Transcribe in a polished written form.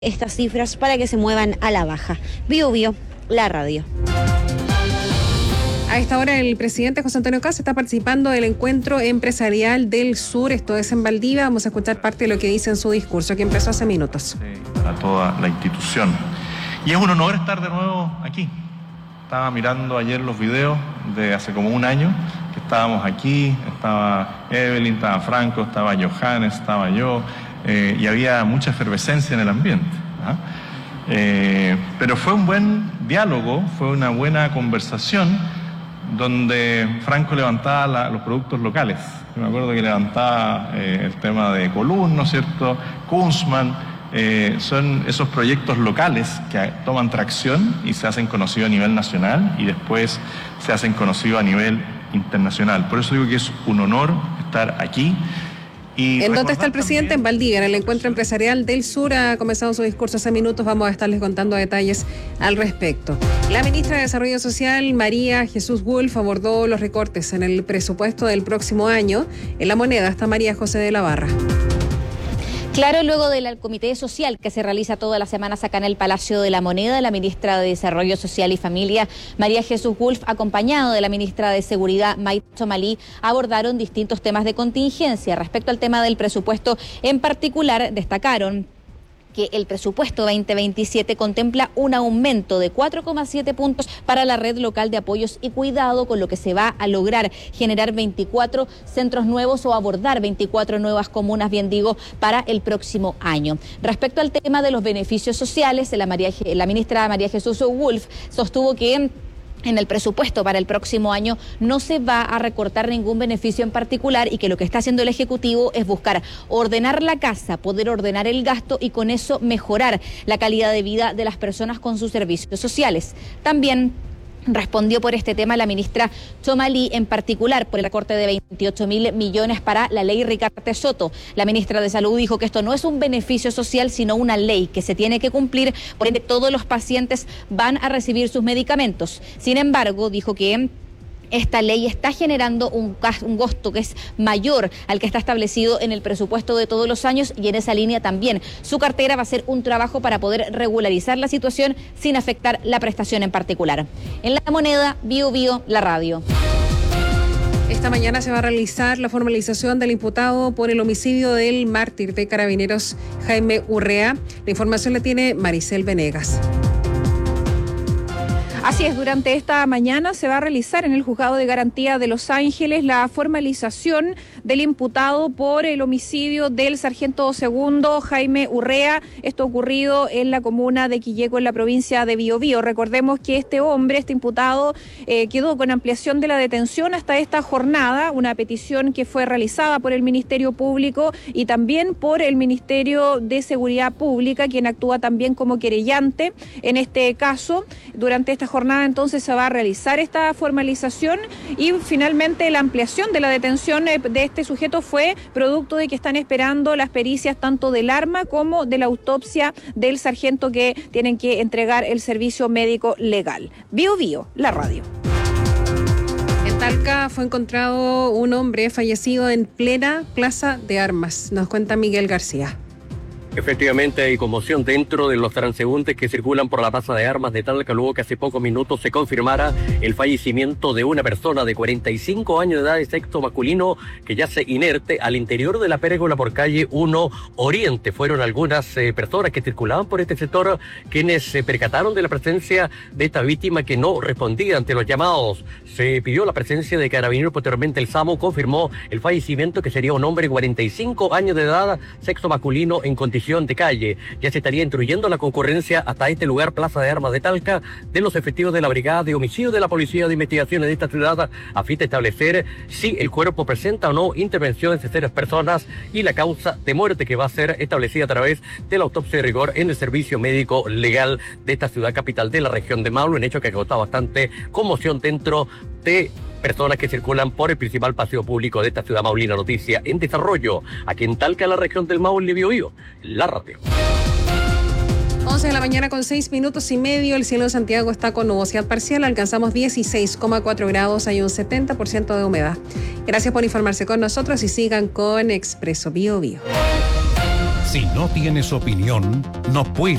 estas cifras para que se muevan a la baja. Bio Bio, la radio. A esta hora el presidente José Antonio Kast está participando del encuentro empresarial del sur, esto es en Valdivia. Vamos a escuchar parte de lo que dice en su discurso, que empezó hace minutos. Para toda la institución. Y es un honor estar de nuevo aquí. Estaba mirando ayer los videos de hace como un año, que estábamos aquí, estaba Evelyn, estaba Franco, estaba Johannes, estaba yo, y había mucha efervescencia en el ambiente. Pero fue un buen diálogo, fue una buena conversación, donde Franco levantaba los productos locales. Yo me acuerdo que levantaba el tema de Colún, ¿no es cierto?, Kunzman. Son esos proyectos locales que toman tracción y se hacen conocidos a nivel nacional y después se hacen conocidos a nivel internacional. Por eso digo que es un honor estar aquí. ¿En dónde está el presidente? En Valdivia, en el encuentro empresarial del sur. Ha comenzado su discurso hace minutos. Vamos a estarles contando detalles al respecto. La ministra de Desarrollo Social, María Jesús Wolf, abordó los recortes en el presupuesto del próximo año. En La Moneda está María José de la Barra. Claro, luego del comité social que se realiza todas las semanas acá en el Palacio de la Moneda, la ministra de Desarrollo Social y Familia, María Jesús Wolf, acompañado de la ministra de Seguridad, Maite Tchomalí, abordaron distintos temas de contingencia. Respecto al tema del presupuesto en particular, destacaron que el presupuesto 2027 contempla un aumento de 4,7 puntos para la red local de apoyos y cuidado, con lo que se va a lograr generar 24 centros nuevos o abordar 24 nuevas comunas, bien digo, para el próximo año. Respecto al tema de los beneficios sociales, la ministra María Jesús Wolf sostuvo que en el presupuesto para el próximo año no se va a recortar ningún beneficio en particular y que lo que está haciendo el Ejecutivo es buscar ordenar la casa, poder ordenar el gasto y con eso mejorar la calidad de vida de las personas con sus servicios sociales. También respondió por este tema la ministra Tchomalí, en particular por el recorte de 28.000 millones para la ley Ricaurte Soto. La ministra de Salud dijo que esto no es un beneficio social, sino una ley que se tiene que cumplir, por ende todos los pacientes van a recibir sus medicamentos. Sin embargo, dijo que esta ley está generando un gasto que es mayor al que está establecido en el presupuesto de todos los años, y en esa línea también su cartera va a hacer un trabajo para poder regularizar la situación sin afectar la prestación en particular. En La Moneda, Bio Bio, la radio. Esta mañana se va a realizar la formalización del imputado por el homicidio del mártir de Carabineros Jaime Urrea. La información la tiene Maricel Venegas. Así es, durante esta mañana se va a realizar en el Juzgado de Garantía de Los Ángeles la formalización del imputado por el homicidio del sargento segundo Jaime Urrea, esto ocurrido en la comuna de Quilleco, en la provincia de Biobío. Recordemos que este imputado, quedó con ampliación de la detención hasta esta jornada, una petición que fue realizada por el Ministerio Público y también por el Ministerio de Seguridad Pública, quien actúa también como querellante en este caso. Durante esta jornada entonces se va a realizar esta formalización y finalmente la ampliación de la detención de este sujeto fue producto de que están esperando las pericias tanto del arma como de la autopsia del sargento, que tienen que entregar el servicio médico legal. Bio Bio, la radio. En Talca fue encontrado un hombre fallecido en plena plaza de armas. Nos cuenta Miguel García. Efectivamente, hay conmoción dentro de los transeúntes que circulan por la plaza de armas de Talca, luego que hace pocos minutos se confirmara el fallecimiento de una persona de 45 años de edad, de sexo masculino, que yace inerte al interior de la pérgola por calle 1 Oriente. Fueron algunas personas que circulaban por este sector quienes se percataron de la presencia de esta víctima, que no respondía ante los llamados. Se pidió la presencia de carabineros. Posteriormente el SAMU confirmó el fallecimiento, que sería un hombre de 45 años de edad, sexo masculino, en condición de calle. Ya se estaría instruyendo la concurrencia hasta este lugar, Plaza de Armas de Talca, de los efectivos de la Brigada de Homicidio de la Policía de Investigaciones de esta ciudad, a fin de establecer si el cuerpo presenta o no intervención de terceras personas y la causa de muerte, que va a ser establecida a través de la autopsia de rigor en el servicio médico legal de esta ciudad capital de la región de Maule, un hecho que ha causado bastante conmoción dentro de personas que circulan por el principal paseo público de esta ciudad maulina. Noticia en desarrollo, aquí en Talca, la región del Maule, Biobío, la radio. 11 de la mañana con 6 minutos y medio. El cielo de Santiago está con nubosidad parcial. Alcanzamos 16,4 grados. Hay un 70% de humedad. Gracias por informarse con nosotros y sigan con Expreso Bio Bio. Si no tienes opinión, no puedes